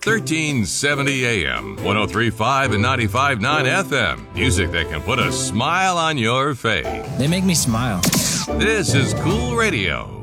1370 AM, 103.5 and 95.9 FM. Music that can put a smile on your face. They make me smile. This is Cool Radio.